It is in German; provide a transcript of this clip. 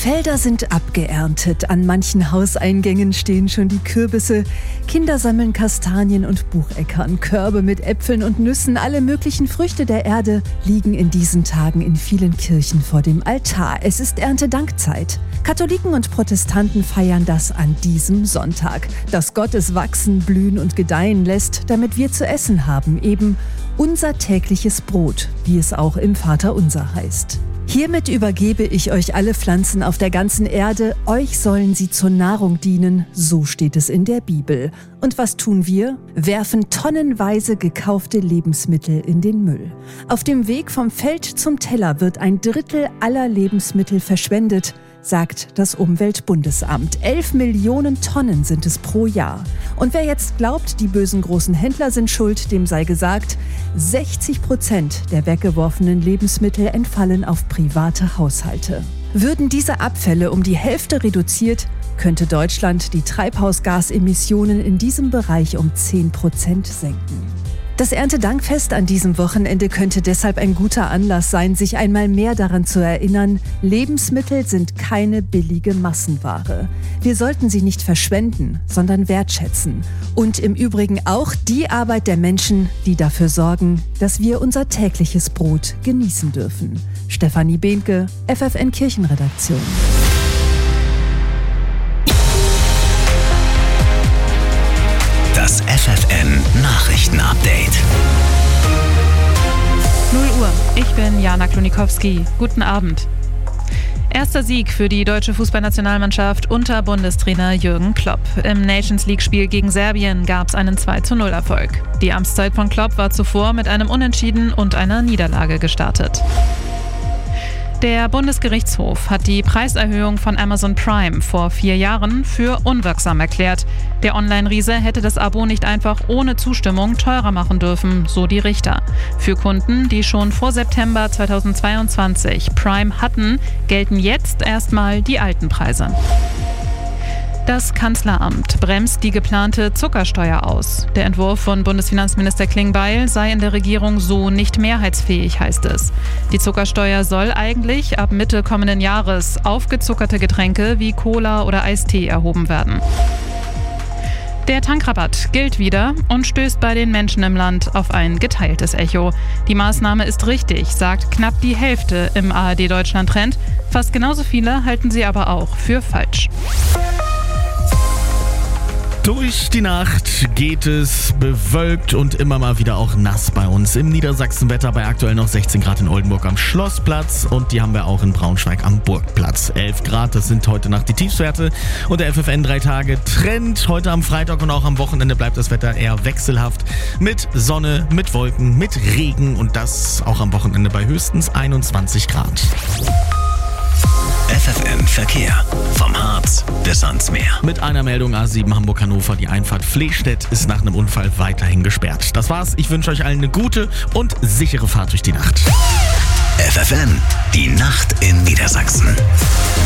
Felder sind abgeerntet, an manchen Hauseingängen stehen schon die Kürbisse, Kinder sammeln Kastanien und Bucheckern, Körbe mit Äpfeln und Nüssen, alle möglichen Früchte der Erde liegen in diesen Tagen in vielen Kirchen vor dem Altar. Es ist Erntedankzeit. Katholiken und Protestanten feiern das an diesem Sonntag, dass Gott es wachsen, blühen und gedeihen lässt, damit wir zu essen haben, eben unser tägliches Brot, wie es auch im Vaterunser heißt. Hiermit übergebe ich euch alle Pflanzen auf der ganzen Erde, euch sollen sie zur Nahrung dienen, so steht es in der Bibel. Und was tun wir? Werfen tonnenweise gekaufte Lebensmittel in den Müll. Auf dem Weg vom Feld zum Teller wird 1/3 aller Lebensmittel verschwendet, sagt das Umweltbundesamt. 11 Millionen Tonnen sind es pro Jahr. Und wer jetzt glaubt, die bösen großen Händler sind schuld, dem sei gesagt, 60% der weggeworfenen Lebensmittel entfallen auf private Haushalte. Würden diese Abfälle um die Hälfte reduziert, könnte Deutschland die Treibhausgasemissionen in diesem Bereich um 10% senken. Das Erntedankfest an diesem Wochenende könnte deshalb ein guter Anlass sein, sich einmal mehr daran zu erinnern, Lebensmittel sind keine billige Massenware. Wir sollten sie nicht verschwenden, sondern wertschätzen. Und im Übrigen auch die Arbeit der Menschen, die dafür sorgen, dass wir unser tägliches Brot genießen dürfen. Stefanie Behnke, FFN Kirchenredaktion. Das FFN Nachrichtenupdate. 0 Uhr. Ich bin Jana Klonikowski. Guten Abend. Erster Sieg für die deutsche Fußballnationalmannschaft unter Bundestrainer Jürgen Klopp. Im Nations-League-Spiel gegen Serbien gab es einen 2:0-Erfolg. Die Amtszeit von Klopp war zuvor mit einem Unentschieden und einer Niederlage gestartet. Der Bundesgerichtshof hat die Preiserhöhung von Amazon Prime vor 4 Jahren für unwirksam erklärt. Der Online-Riese hätte das Abo nicht einfach ohne Zustimmung teurer machen dürfen, so die Richter. Für Kunden, die schon vor September 2022 Prime hatten, gelten jetzt erstmal die alten Preise. Das Kanzleramt bremst die geplante Zuckersteuer aus. Der Entwurf von Bundesfinanzminister Klingbeil sei in der Regierung so nicht mehrheitsfähig, heißt es. Die Zuckersteuer soll eigentlich ab Mitte kommenden Jahres auf gezuckerte Getränke wie Cola oder Eistee erhoben werden. Der Tankrabatt gilt wieder und stößt bei den Menschen im Land auf ein geteiltes Echo. Die Maßnahme ist richtig, sagt knapp die Hälfte im ARD-Deutschland-Trend. Fast genauso viele halten sie aber auch für falsch. Durch die Nacht geht es bewölkt und immer mal wieder auch nass bei uns. Im Niedersachsenwetter bei aktuell noch 16 Grad in Oldenburg am Schlossplatz und die haben wir auch in Braunschweig am Burgplatz. 11 Grad, das sind heute Nacht die Tiefstwerte und der FFN 3-Tage-Trend. Heute am Freitag und auch am Wochenende bleibt das Wetter eher wechselhaft mit Sonne, mit Wolken, mit Regen und das auch am Wochenende bei höchstens 21 Grad. FFN Verkehr. Vom Harz bis ans Meer. Mit einer Meldung A7 Hamburg-Hannover. Die Einfahrt Flehstedt ist nach einem Unfall weiterhin gesperrt. Das war's. Ich wünsche euch allen eine gute und sichere Fahrt durch die Nacht. FFN. Die Nacht in Niedersachsen.